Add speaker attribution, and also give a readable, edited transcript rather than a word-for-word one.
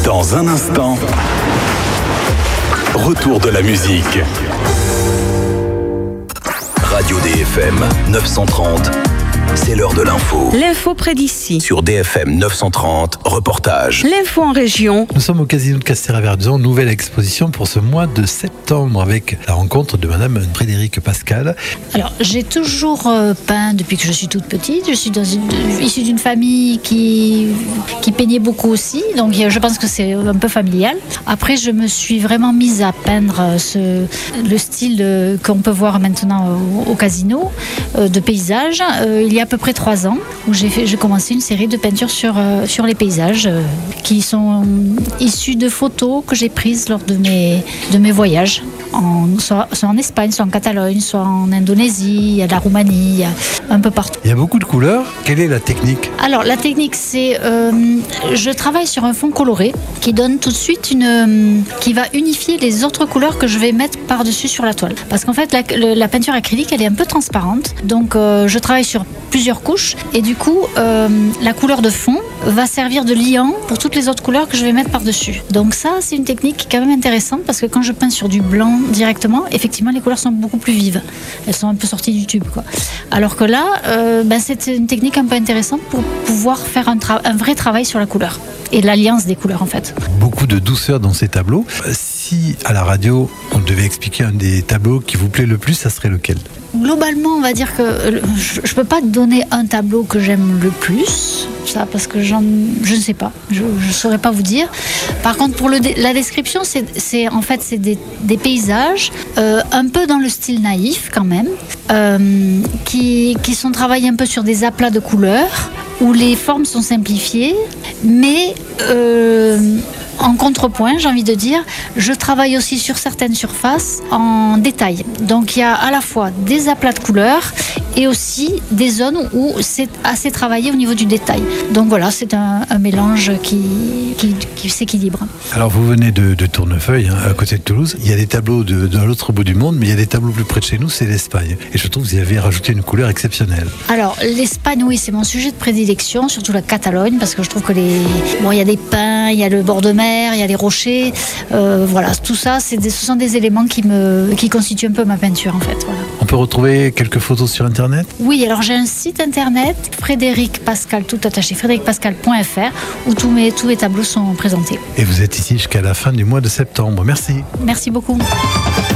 Speaker 1: Dans un instant, retour de la musique. Radio DFM 930, c'est l'heure de l'info.
Speaker 2: L'info près d'ici.
Speaker 1: Sur DFM 930, reportage.
Speaker 2: L'info en région.
Speaker 3: Nous sommes au Casino de Castéra-Verduzan, nouvelle exposition pour ce mois de septembre avec la rencontre de Madame Frédérique Pascal.
Speaker 4: Alors, j'ai toujours peint depuis que je suis toute petite. Je suis issue d'une famille qui peignait beaucoup aussi, donc je pense que c'est un peu familial. Après, je me suis vraiment mise à peindre le style qu'on peut voir maintenant au Casino, de paysage. Il y a à peu près 3 ans, où j'ai commencé une série de peintures sur les paysages qui sont issus de photos que j'ai prises lors de mes voyages, soit en Espagne, soit en Catalogne, soit en Indonésie, il y a de la Roumanie, il y a un peu partout.
Speaker 3: Il y a beaucoup de couleurs. Quelle est la technique ?
Speaker 4: Alors la technique, c'est je travaille sur un fond coloré qui donne tout de suite qui va unifier les autres couleurs que je vais mettre par-dessus sur la toile. Parce qu'en fait, la peinture acrylique, elle est un peu transparente, donc je travaille sur plusieurs couches et du coup la couleur de fond va servir de liant pour toutes les autres couleurs que je vais mettre par-dessus. Donc ça, c'est une technique qui est quand même intéressante parce que quand je peins sur du blanc directement, effectivement les couleurs sont beaucoup plus vives. Elles sont un peu sorties du tube, quoi. Alors que là, c'est une technique un peu intéressante pour pouvoir faire un vrai travail sur la couleur et l'alliance des couleurs en fait.
Speaker 3: Beaucoup de douceur dans ces tableaux. Si à la radio on devait expliquer un des tableaux qui vous plaît le plus, ça serait lequel ?
Speaker 4: Globalement, on va dire que je ne peux pas donner un tableau que j'aime le plus, ça, parce que je ne sais pas, je ne saurais pas vous dire. Par contre, pour la description, c'est des paysages un peu dans le style naïf quand même, qui sont travaillés un peu sur des aplats de couleurs, où les formes sont simplifiées, mais en contrepoint, j'ai envie de dire, je travaille aussi sur certaines surfaces en détail. Donc il y a à la fois des aplats de couleurs et aussi des zones où c'est assez travaillé au niveau du détail. Donc voilà, c'est un mélange qui s'équilibre.
Speaker 3: Alors vous venez de Tournefeuille, à côté de Toulouse. Il y a des tableaux de l'autre bout du monde, mais il y a des tableaux plus près de chez nous, c'est l'Espagne. Et je trouve que vous y avez rajouté une couleur exceptionnelle.
Speaker 4: Alors l'Espagne, oui, c'est mon sujet de prédilection, surtout la Catalogne, parce que je trouve que il y a des pins, il y a le bord de mer, il y a les rochers, voilà, tout ça, ce sont des éléments qui constituent un peu ma peinture en fait. Voilà.
Speaker 3: On peut retrouver quelques photos sur Internet ?
Speaker 4: Oui, alors j'ai un site internet, Frédérique Pascal, tout attaché, frédériquepascal.fr, où tous mes tableaux sont présentés.
Speaker 3: Et vous êtes ici jusqu'à la fin du mois de septembre. Merci.
Speaker 4: Merci beaucoup.